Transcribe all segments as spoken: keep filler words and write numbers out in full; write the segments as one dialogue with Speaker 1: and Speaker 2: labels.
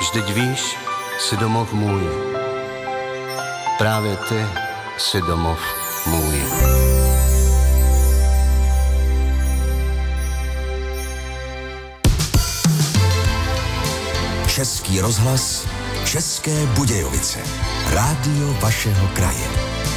Speaker 1: Vždyť víš, jsi domov můj. Právě ty jsi domov můj.
Speaker 2: Český rozhlas, České Budějovice. Rádio vašeho kraje.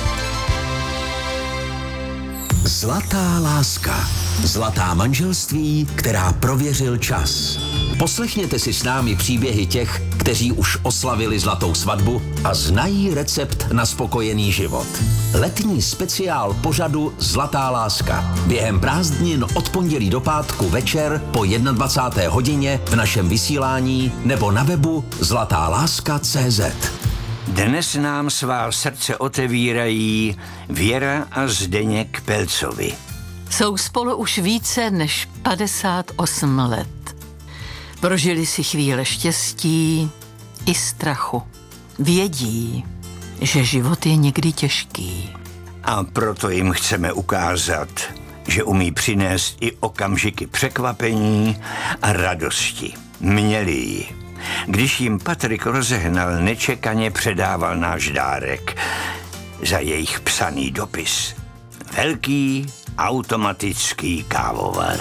Speaker 2: Zlatá láska. Zlatá manželství, která prověřil čas. Poslechněte si s námi příběhy těch, kteří už oslavili zlatou svatbu a znají recept na spokojený život. Letní speciál pořadu Zlatá láska. Během prázdnin od pondělí do pátku večer po dvacáté první hodině v našem vysílání nebo na webu zlatáláska tečka cé zet.
Speaker 3: Dnes nám svá srdce otevírají Věra a Zdeněk Pelcovi.
Speaker 4: Jsou spolu už více než padesát osm let. Prožili si chvíle štěstí i strachu. Vědí, že život je někdy těžký.
Speaker 3: A proto jim chceme ukázat, že umí přinést i okamžiky překvapení a radosti. Měli ji. Když jim Patrik rozehnal, nečekaně předával náš dárek za jejich psaný dopis. Velký automatický kávovar.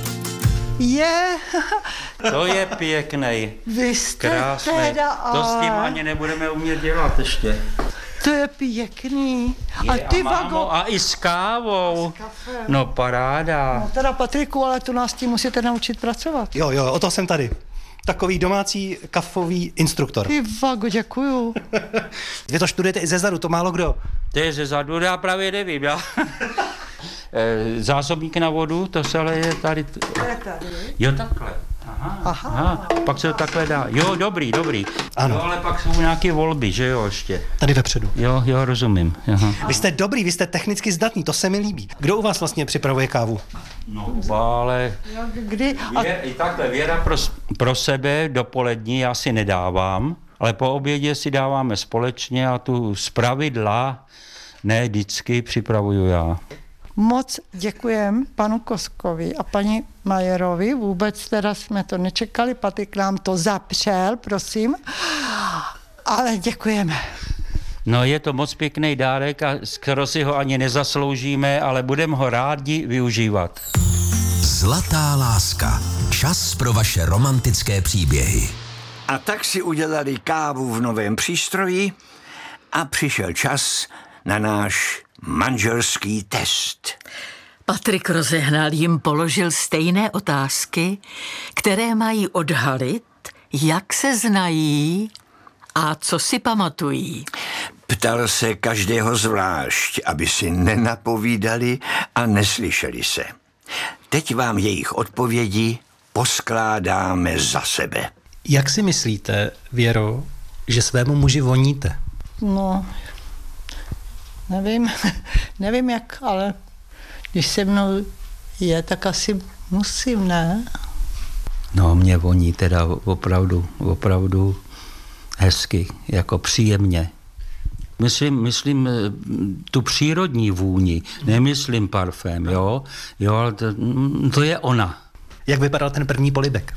Speaker 5: Je,
Speaker 6: To je pěknej.
Speaker 5: vy jste
Speaker 6: Krásný.
Speaker 5: teda,
Speaker 6: To s tím ani nebudeme umět dělat ještě.
Speaker 5: to je pěkný.
Speaker 6: Je,
Speaker 5: a ty
Speaker 6: a, mámo,
Speaker 5: vago...
Speaker 6: a i s kávou.
Speaker 5: S kafem.
Speaker 6: No paráda.
Speaker 5: No teda Patriku, ale tu nás tím musíte naučit pracovat.
Speaker 7: Jo, jo, o to jsem tady. Takový domácí kafový instruktor.
Speaker 5: Ty vago, děkuju.
Speaker 7: Vy to studujete i ze zadu, to málo kdo.
Speaker 6: To je ze zadu, já právě nevím, já. Eh, Zásobník na vodu, to se ale je tady. Jo, takhle. Aha,
Speaker 5: Aha.
Speaker 6: aha. Pak se to takhle dá. Jo, dobrý, dobrý.
Speaker 7: Ano.
Speaker 6: Jo, ale pak jsou nějaké volby, že jo, ještě.
Speaker 7: Tady vepředu.
Speaker 6: Jo, jo, rozumím. Aha.
Speaker 7: Vy jste dobrý, vy jste technicky zdatný, to se mi líbí. Kdo u vás vlastně připravuje kávu?
Speaker 6: No, ale...
Speaker 5: Kdy? A
Speaker 6: Vě, i takhle, Věra pro, pro sebe dopolední já si nedávám, ale po obědě si dáváme společně a tu zpravidla ne vždycky připravuju já.
Speaker 5: moc děkujem panu Koskovi a paní Majerovi. Vůbec teda jsme to nečekali, Patrik nám to zapřel, prosím. Ale děkujeme.
Speaker 6: No je to moc pěkný dárek a skoro si ho ani nezasloužíme, ale budeme ho rádi využívat.
Speaker 2: Zlatá láska. Čas pro vaše romantické příběhy.
Speaker 3: A tak si udělali kávu v novém přístroji a přišel čas na náš manželský test.
Speaker 4: Patrik Rozehnal jim položil stejné otázky, které mají odhalit, jak se znají a co si pamatují.
Speaker 3: Ptal se každého zvlášť, aby si nenapovídali a neslyšeli se. Teď vám jejich odpovědi poskládáme za sebe.
Speaker 7: Jak si myslíte, Věro, že svému muži voníte?
Speaker 5: No, nevím, nevím jak, ale když se mnou je, tak asi musím, ne?
Speaker 6: No mě voní teda opravdu, opravdu hezky, jako příjemně. Myslím, myslím tu přírodní vůni, nemyslím parfém, jo, jo, ale to, to je ona.
Speaker 7: Jak vypadal ten první polibek?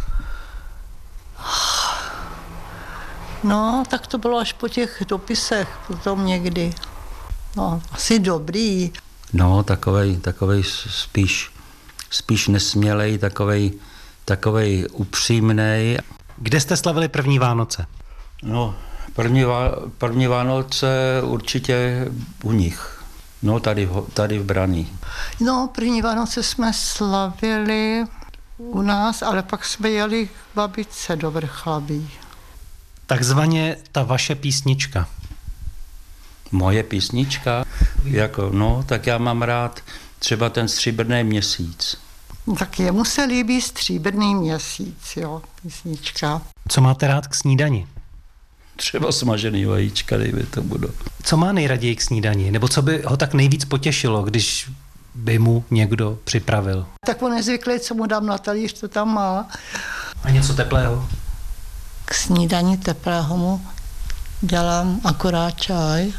Speaker 5: No, tak to bylo až po těch dopisech, potom někdy. No, asi dobrý.
Speaker 6: No, takovej, takovej spíš, spíš nesmělej, takovej, takovej upřímnej.
Speaker 7: Kde jste slavili první Vánoce?
Speaker 6: No, první, první Vánoce určitě u nich. No, tady, tady v Braní.
Speaker 5: No, první Vánoce jsme slavili u nás, ale pak jsme jeli k babičce do Vrchlabí.
Speaker 7: Takzvaně ta vaše písnička.
Speaker 6: Moje písnička, jako, no, tak já mám rád třeba ten Stříbrný měsíc.
Speaker 5: Tak jemu se líbí Stříbrný měsíc, jo, písnička.
Speaker 7: Co máte rád k snídani?
Speaker 6: Třeba smažený vajíčka, dejme tomu, no.
Speaker 7: Co má nejraději k snídani? Nebo co by ho tak nejvíc potěšilo, když by mu někdo připravil?
Speaker 5: Tak on je zvyklý, co mu dám na talíř, to tam má.
Speaker 7: A něco teplého?
Speaker 5: K snídani teplého mu dělám akorát čaj.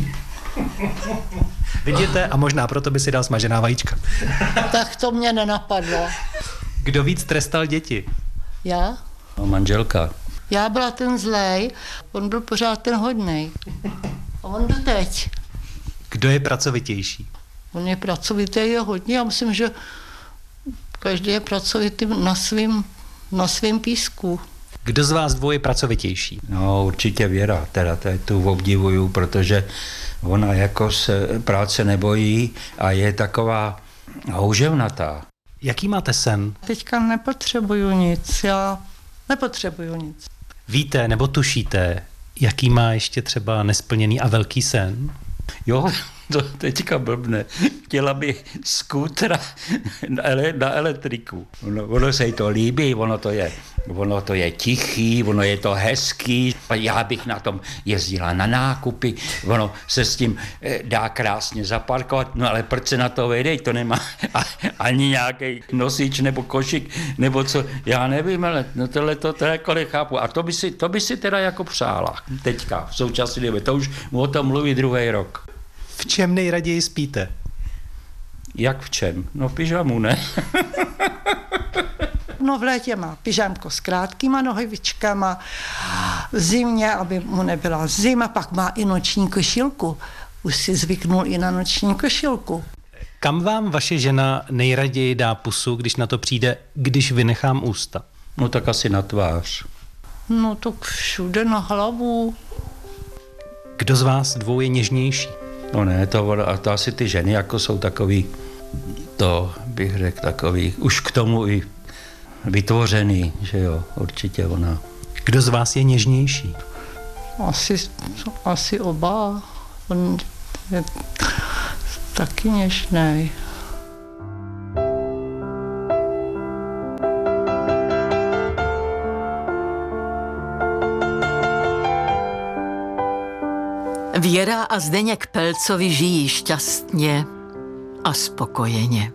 Speaker 7: Vidíte, a možná proto by si dal smažená vajíčka.
Speaker 5: Tak to mě nenapadlo.
Speaker 7: Kdo víc trestal děti?
Speaker 5: Já?
Speaker 6: No, manželka.
Speaker 5: Já byla ten zlej, on byl pořád ten hodnej. A on doteď.
Speaker 7: Kdo je pracovitější?
Speaker 5: On je pracovitý, je hodně. Já myslím, že každý je pracovitý na svým, na svým písku.
Speaker 7: Kdo z vás dvou je pracovitější?
Speaker 6: No určitě Věra, teda to je tu obdivuju, protože ona jako se práce nebojí a je taková houževnatá.
Speaker 7: Jaký máte sen?
Speaker 5: Teďka nepotřebuju nic, já nepotřebuju nic.
Speaker 7: Víte nebo tušíte, jaký má ještě třeba nesplněný a velký sen?
Speaker 6: Jo, to teďka blbne. Chtěla by skútra na, ele, na elektriku. Ono, ono se jí to líbí, ono to je, ono to je tichý, ono je to hezký. Já bych na tom jezdila na nákupy, ono se s tím dá krásně zaparkovat, no ale proč se na to vejde, to nemá ani nějaký nosič nebo košík, nebo co, já nevím, ale no tohle to teda jako nechápu. A to by si, to by si teda jako přála teďka, v současné době, to už o tom mluví druhý rok.
Speaker 7: V čem nejraději spíte?
Speaker 6: Jak v čem? No v pyžamu, ne?
Speaker 5: No v létě má pyžamko s krátkýma nohavičkama, v zimě, aby mu nebyla zima, pak má i noční košilku. Už si zvyknul i na noční košilku.
Speaker 7: Kam vám vaše žena nejraději dá pusu, když na to přijde, když vynechám ústa?
Speaker 6: No tak asi na tvář.
Speaker 5: No tak všude na hlavu.
Speaker 7: Kdo z vás dvou je něžnější?
Speaker 6: No ne, to, a to asi ty ženy jako jsou takový, to bych řekl takový, už k tomu i vytvořený, že jo, určitě ona.
Speaker 7: Kdo z vás je něžnější?
Speaker 5: Asi, asi oba. On je taky něžnej.
Speaker 4: Věra a Zdeněk Pelcovi žijí šťastně a spokojeně.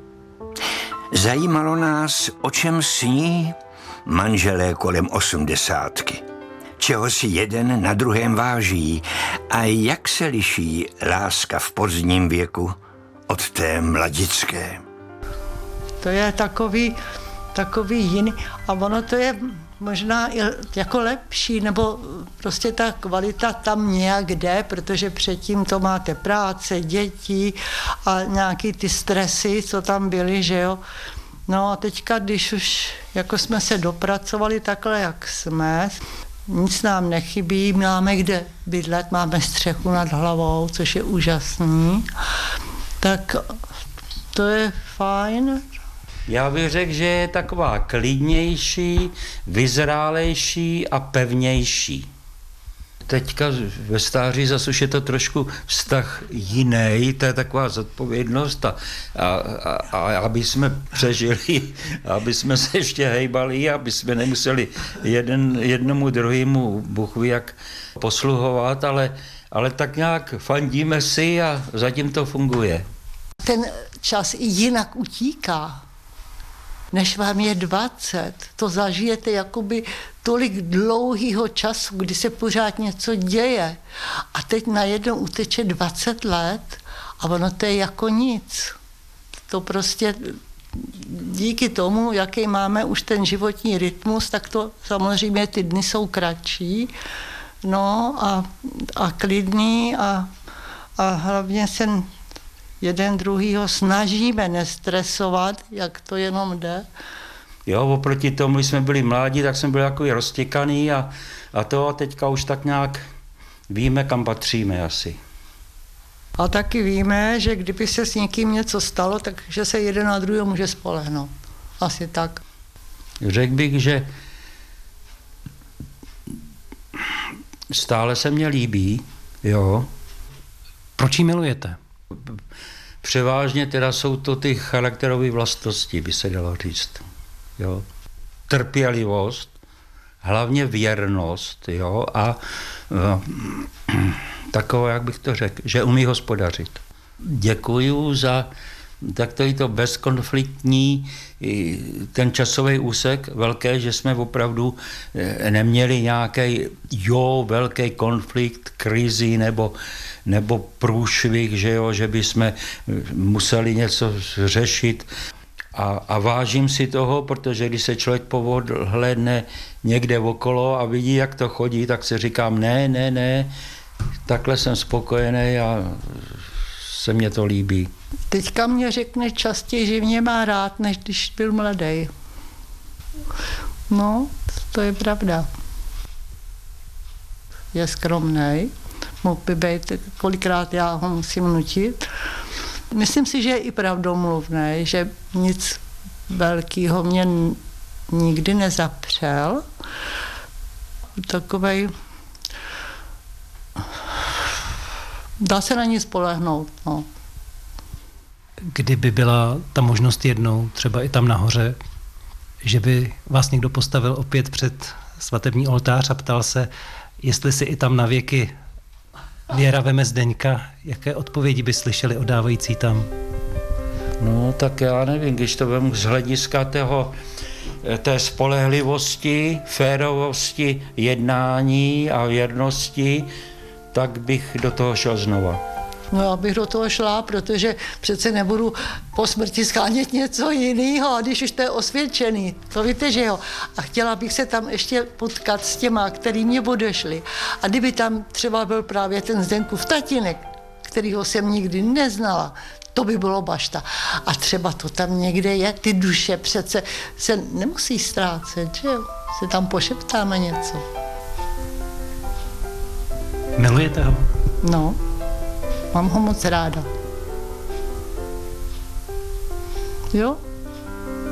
Speaker 3: Zajímalo nás, o čem sní manželé kolem osmdesátky. Čeho si jeden na druhém váží a jak se liší láska v pozdním věku od té mladické.
Speaker 5: To je takový, takový jiný. A ono to je možná i jako lepší, nebo prostě ta kvalita tam nějak jde, protože předtím to máte práce, děti a nějaký ty stresy, co tam byly, že jo. No a teďka, když už jako jsme se dopracovali takhle, jak jsme, nic nám nechybí, máme kde bydlet, máme střechu nad hlavou, což je úžasný, tak to je fajn.
Speaker 6: Já bych řekl, že je taková klidnější, vyzrálejší a pevnější. Teďka ve stáří zase už je to trošku vztah jiný, to je taková zodpovědnost a, a, a, a aby jsme přežili, aby jsme se ještě hejbali, aby jsme nemuseli jeden, jednomu druhému Bůh ví jak posluhovat, ale, ale tak nějak fandíme si a zatím to funguje.
Speaker 5: Ten čas i jinak utíká, než vám je dvacet. To zažijete jakoby tolik dlouhého času, kdy se pořád něco děje. A teď najednou uteče dvacet let a ono to je jako nic. To prostě díky tomu, jaký máme už ten životní rytmus, tak to samozřejmě ty dny jsou kratší, no a, a klidný a, a hlavně se jeden druhýho snažíme nestresovat, jak to jenom jde.
Speaker 6: Jo, oproti tomu, když jsme byli mladí, tak jsme byli takový roztěkaný a, a to a teďka už tak nějak víme, kam patříme asi.
Speaker 5: A taky víme, že kdyby se s někým něco stalo, takže se jeden na druhého může spolehnout. Asi tak.
Speaker 6: Řekl bych, že stále se mně líbí, jo.
Speaker 7: Proč ji milujete?
Speaker 6: Převážně teda jsou to ty charakterové vlastnosti, by se dalo říct. Jo. Trpělivost, hlavně věrnost, jo, a uh, takové, jak bych to řekl, že umí hospodařit. Děkuju za takový to bezkonfliktní, ten časový úsek velký, že jsme opravdu neměli nějaký jo, velký konflikt, krizi nebo, nebo průšvih, že jo, že by jsme museli něco řešit. A, a vážím si toho, protože když se člověk pohlédne někde okolo a vidí, jak to chodí, tak si říkám, ne, ne, ne, takhle jsem spokojený a se mně to líbí.
Speaker 5: Teďka mě řekne častěji, že mě má rád, než když byl mladý. No, to je pravda. Je skromnej, mohl by být, kolikrát já ho musím nutit. Myslím si, že je i pravdomluvný, že nic velkého mě nikdy nezapřel. Takovej, dá se na ní spolehnout, no.
Speaker 7: Kdyby byla ta možnost jednou, třeba i tam nahoře, že by vás někdo postavil opět před svatební oltář a ptal se, jestli si i tam na věky Věra veme Zdeňka, jaké odpovědi by slyšeli odávající tam?
Speaker 6: No tak já nevím, když to vemu z hlediska toho, té spolehlivosti, férovosti, jednání a věrnosti, tak bych do toho šel znova.
Speaker 5: No já bych do toho šla, protože přece nebudu po smrti schánět něco jiného, a když už to je osvědčený, to víte, že jo. A chtěla bych se tam ještě potkat s těma, který mě odešli. A kdyby tam třeba byl právě ten Zdeňkův tatínek, kterýho jsem nikdy neznala, to by bylo bašta. A třeba to tam někde je, ty duše přece se nemusí ztrácet, že jo. Se tam pošeptáme něco.
Speaker 7: Milujete ho?
Speaker 5: No. Mám ho moc ráda. Jo?